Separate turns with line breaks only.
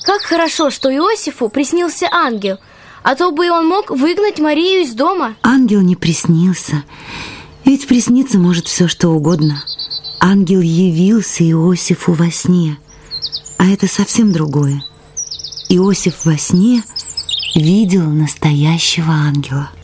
Как хорошо, что Иосифу приснился ангел, а то бы он мог выгнать Марию из дома.
Ангел не приснился, ведь присниться может все, что угодно. Ангел явился Иосифу во сне, а это совсем другое. Иосиф во сне видел настоящего ангела.